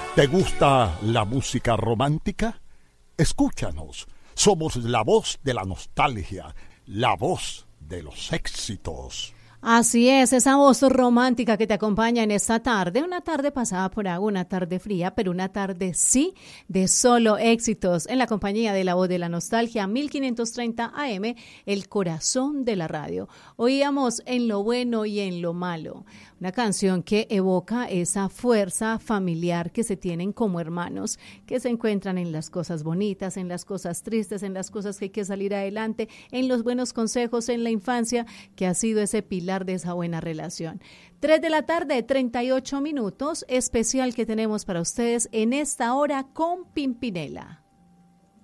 ¿Te gusta la música romántica? Escúchanos. Somos la voz de la nostalgia, la voz de los éxitos. Así es, esa voz romántica que te acompaña en esta tarde, una tarde pasada por agua, una tarde fría, pero una tarde sí de solo éxitos, en la compañía de la voz de la nostalgia, 1530 AM, el corazón de la radio. Oíamos En lo bueno y en lo malo, una canción que evoca esa fuerza familiar que se tienen como hermanos, que se encuentran en las cosas bonitas, en las cosas tristes, en las cosas que hay que salir adelante, en los buenos consejos, en la infancia, que ha sido ese pilar de esa buena relación. 3 de la tarde, 38 minutos, especial que tenemos para ustedes en esta hora con Pimpinela.